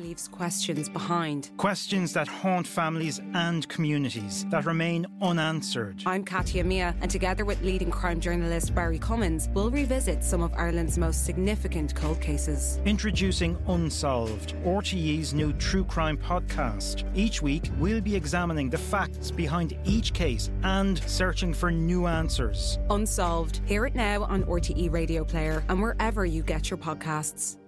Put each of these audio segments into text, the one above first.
leaves questions behind. Questions that haunt families and communities, that remain unanswered. I'm Katia Mia, and together with leading crime journalist Barry Cummins, we'll revisit some of Ireland's most significant cold cases. Introducing Unsolved, RTE's new true crime podcast. Each week, we'll be examining the facts behind each case and searching for new answers. Unsolved. Hear it now on RTE Radio Player and wherever you get your podcasts.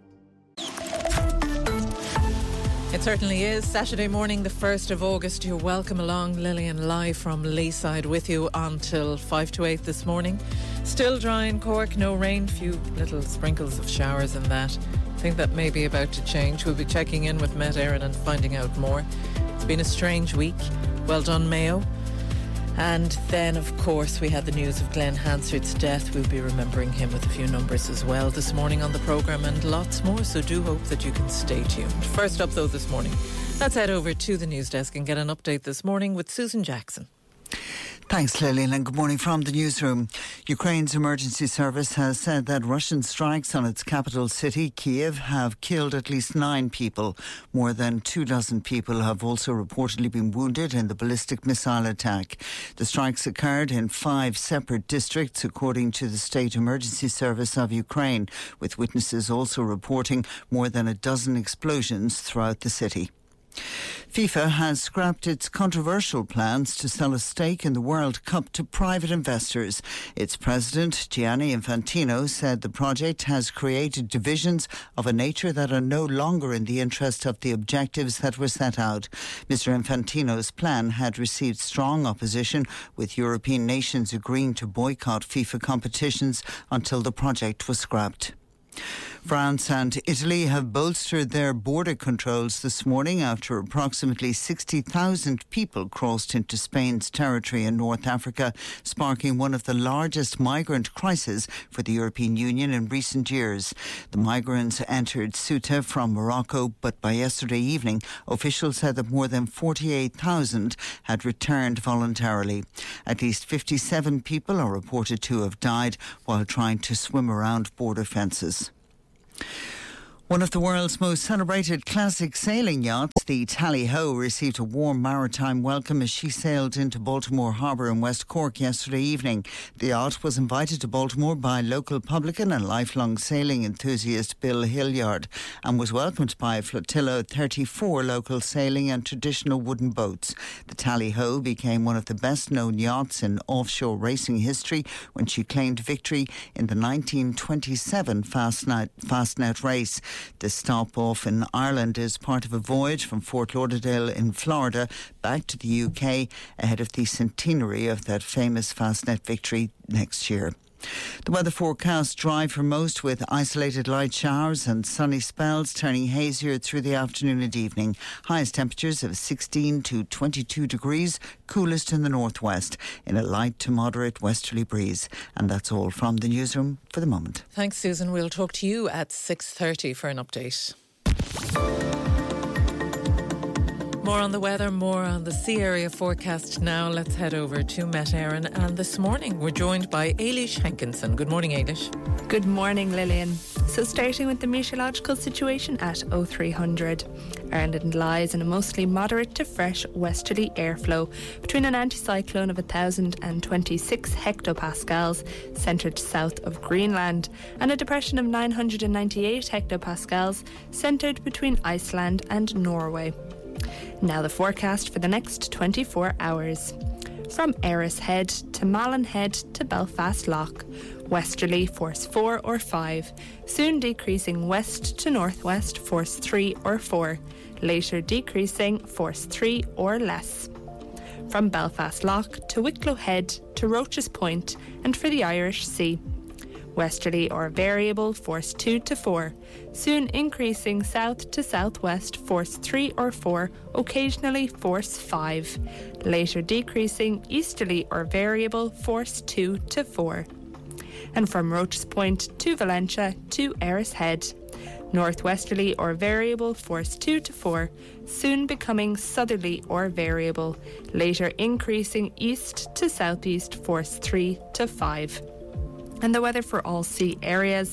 It certainly is. Saturday morning, the 1st of August. You're welcome along. Lillian live from Leaside with you until 5 to 8 this morning. Still dry in Cork, no rain, few little sprinkles of showers and that. I think that may be about to change. We'll be checking in with Met Éireann and finding out more. It's been a strange week. Well done, Mayo. And then, of course, we had the news of Glenn Hansard's death. We'll be remembering him with a few numbers as well this morning on the programme, and lots more, so do hope that you can stay tuned. First up, though, this morning, let's head over to the news desk and get an update this morning with Susan Jackson. Thanks, Lillian, and good morning from the newsroom. Ukraine's emergency service has said that Russian strikes on its capital city, Kiev, have killed at least 9 people. More than 24 people have also reportedly been wounded in the ballistic missile attack. The strikes occurred in 5 separate districts, according to the State Emergency Service of Ukraine, with witnesses also reporting more than a dozen explosions throughout the city. FIFA has scrapped its controversial plans to sell a stake in the World Cup to private investors. Its president, Gianni Infantino, said the project has created divisions of a nature that are no longer in the interest of the objectives that were set out. Mr. Infantino's plan had received strong opposition, with European nations agreeing to boycott FIFA competitions until the project was scrapped. France and Italy have bolstered their border controls this morning after approximately 60,000 people crossed into Spain's territory in North Africa, sparking one of the largest migrant crises for the European Union in recent years. The migrants entered Ceuta from Morocco, but by yesterday evening, officials said that more than 48,000 had returned voluntarily. At least 57 people are reported to have died while trying to swim around border fences. One of the world's most celebrated classic sailing yachts, the Tally-Ho, received a warm maritime welcome as she sailed into Baltimore Harbour in West Cork yesterday evening. The yacht was invited to Baltimore by local publican and lifelong sailing enthusiast Bill Hilliard and was welcomed by a flotilla of 34 local sailing and traditional wooden boats. The Tally-Ho became one of the best-known yachts in offshore racing history when she claimed victory in the 1927 Fastnet race. The stop-off in Ireland is part of a voyage from Fort Lauderdale in Florida back to the UK ahead of the centenary of that famous Fastnet victory next year. The weather forecast dry for most, with isolated light showers and sunny spells turning hazier through the afternoon and evening. Highest temperatures of 16 to 22 degrees, coolest in the northwest, in a light to moderate westerly breeze. And that's all from the newsroom for the moment. Thanks, Susan. We'll talk to you at 6:30 for an update. More on the weather, more on the sea area forecast now. Let's head over to Met Éireann. And this morning we're joined by Ailish Hankinson. Good morning, Ailish. Good morning, Lillian. So starting with the meteorological situation at 0300. Ireland lies in a mostly moderate to fresh westerly airflow between an anticyclone of 1,026 hectopascals centred south of Greenland and a depression of 998 hectopascals centred between Iceland and Norway. Now the forecast for the next 24 hours. From Erris Head to Malin Head to Belfast Lough. Westerly force 4 or 5, soon decreasing west to northwest force 3 or 4, later decreasing force 3 or less. From Belfast Lough to Wicklow Head to Roach's Point and for the Irish Sea. Westerly or variable force 2 to 4, soon increasing south to southwest force 3 or 4, occasionally force 5, later decreasing easterly or variable force 2 to 4. And from Roach's Point to Valentia to Erris Head, northwesterly or variable force 2 to 4, soon becoming southerly or variable, later increasing east to southeast force 3 to 5. And the weather for all sea areas: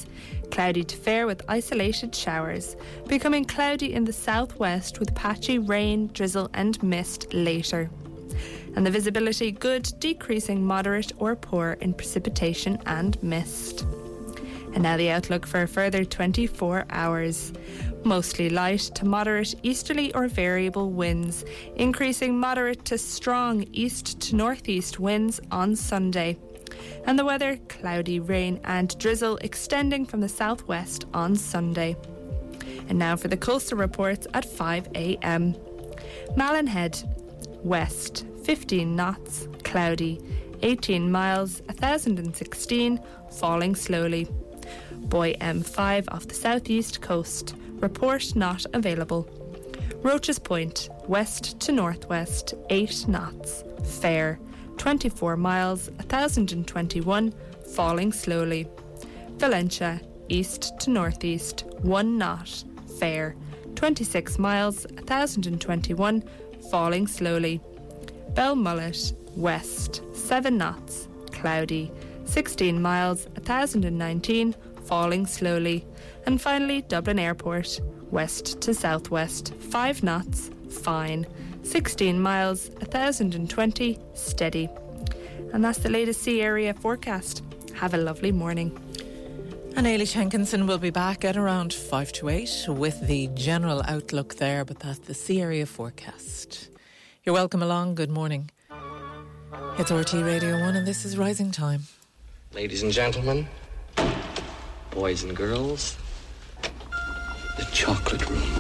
Cloudy to fair with isolated showers, becoming cloudy in the southwest with patchy rain, drizzle and mist later. And the visibility good, decreasing moderate or poor in precipitation and mist. And now the outlook for a further 24 hours. Mostly light to moderate easterly or variable winds, increasing moderate to strong east to northeast winds on Sunday. And the weather, cloudy, rain and drizzle extending from the southwest on Sunday. And now for the coastal reports at 5 a.m. Malin Head, west, 15 knots, cloudy, 18 miles, 1016, falling slowly. Buoy M5 off the southeast coast, report not available. Roaches Point, west to northwest, 8 knots, fair, 24 miles, 1021, falling slowly. Valencia, east to northeast, 1 knot, fair, 26 miles, 1021, falling slowly. Belmullet, west, 7 knots, cloudy, 16 miles, 1019, falling slowly. And finally, Dublin Airport, west to southwest, 5 knots, fine, 16 miles, 1020, steady. And that's the latest sea area forecast. Have a lovely morning. And Eilish Henkinson will be back at around 5 to 8 with the general outlook there, but that's the sea area forecast. You're welcome along. Good morning. It's RT Radio 1 and this is Rising Time. Ladies and gentlemen, boys and girls, the chocolate room.